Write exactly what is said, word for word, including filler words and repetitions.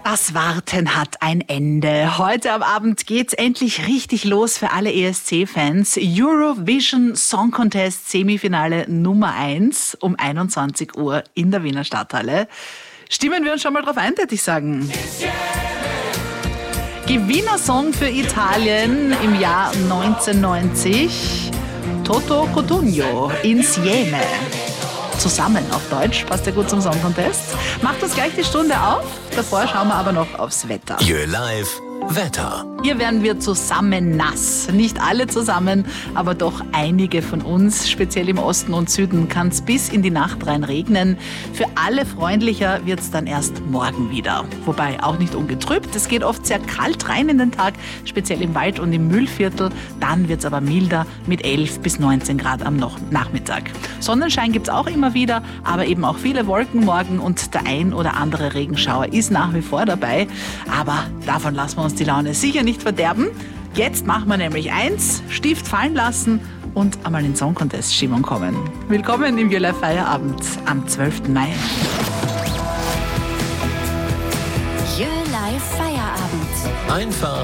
Das Warten hat ein Ende. Heute am Abend geht's endlich richtig los für alle E S C-Fans. Eurovision Song Contest Semifinale Nummer eins um einundzwanzig Uhr in der Wiener Stadthalle. Stimmen wir uns schon mal drauf ein, würde ich sagen. Gewinnersong für Italien im Jahr neunzehnhundertneunzig. Toto Cutugno, Insieme. Zusammen auf Deutsch, passt ja gut zum Song Contest. Macht uns gleich die Stunde auf. Davor schauen wir aber noch aufs Wetter. You're live. Wetter. Hier werden wir zusammen nass. Nicht alle zusammen, aber doch einige von uns. Speziell im Osten und Süden kann es bis in die Nacht rein regnen. Für alle freundlicher wird es dann erst morgen wieder. Wobei auch nicht ungetrübt. Es geht oft sehr kalt rein in den Tag, speziell im Wald und im Mühlviertel. Dann wird es aber milder mit elf bis neunzehn Grad am Nachmittag. Sonnenschein gibt es auch immer wieder, aber eben auch viele Wolken morgen und der ein oder andere Regenschauer ist nach wie vor dabei. Aber davon lassen wir uns die Laune sicher nicht verderben. Jetzt machen wir nämlich eins, Stift fallen lassen und einmal in Song Contest Stimmung kommen. Willkommen im You're Live Feierabend am zwölften Mai. You're Live Feierabend. Einfach